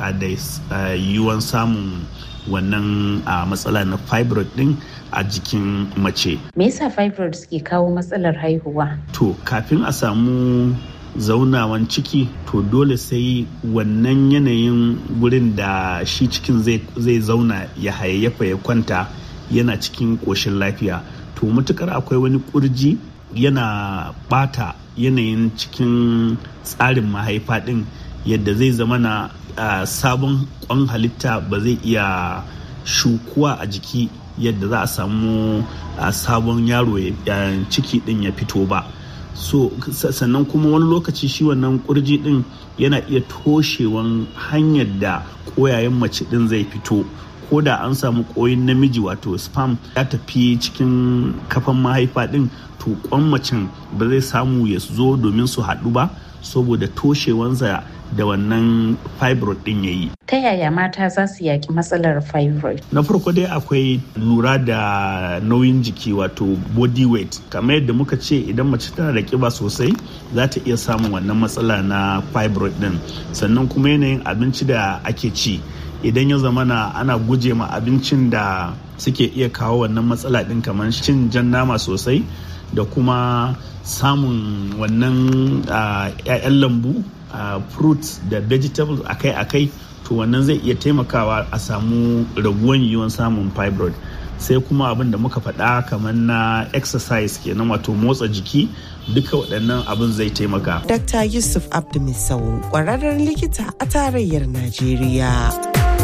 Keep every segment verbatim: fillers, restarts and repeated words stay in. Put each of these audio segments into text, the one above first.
alaka da yiwuwan samun wannan matsala na fibroid din a jikin mace. Me yasa fibroid suke kawo matsalar haihuwa? To kafin a samu zaunawan ciki to dole sai wannan yanayin gurin da shi cikin zai zauna ya hayayyafa ya kwanta yana cikin ƙoshin lafiya. To matukar akwai wani kurji yana bata yanayin cikin tsarin mahaifa din yadda zai zama na uh, sabon kwan halitta ba zai iya shukuwa a jiki yadda za a samu uh, sabon yaro ya ciki din ya fito ba. So sannan kuma wani lokaci shi wannan kurji din yana iya toshewan hanyar da koyayen mace din zai fito, ko da an samu koyin namiji wato sperm ya tafi cikin kafan mahaifa din, to kwan macen ba zai samu ya zo domin su haɗu ba saboda toshewansa da wannan fibroid din yayi. Ta yaya mata za su yaki matsalar fibroid? Na farko dai akwai lura da nauyin jiki wato body weight. Kamar yadda muka ce idan mace tana da kiba sosai za ta iya samun wannan matsala na fibroid din. Sannan kuma yanayin abinci da ake ci, idan ya zamana ana guje ma abincin da suke iya kawo wannan matsala din kamar cin jan nama sosai da kuma samun wannan ƴaƴan lambu, fruits da vegetables akai-akai, to wannan zai iya taimakawa a samu raguwan yiwuwan samun fibroid. Sai kuma abin da muka faɗa kamar na exercise kenan wato motsa jiki, duka waɗannan abin zai taimaka. Dakta Yusuf Abdumisau, ƙwararren likita a tarayyar Najeriya.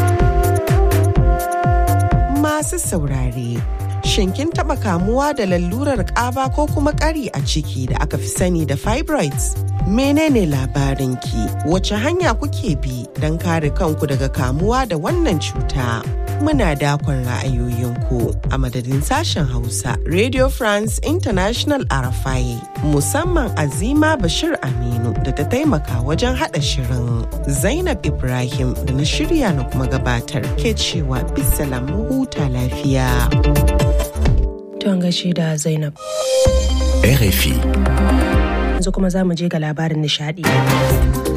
Masu saurare, shin kin taɓa kamuwa da lalurar ƙaba ko kuma ƙari a ciki da aka fi sani da fibroids? Menene labarinki? Wace hanya kuke bi don kare kanku daga kamuwa da wannan cuta? Muna dakon ra'ayoyinku a madadin sashen Hausa Radio France International R F I, musamman Azima Bashir Aminu da ta taimaka wajen haɗa shirin. Zainab Ibrahim da na shirya na kuma gabatar ke cewa bisalam huta lafiya. Tuwon gaishe da Zainab. R F I. Yanzu kuma za mu je ga labarin nishadi.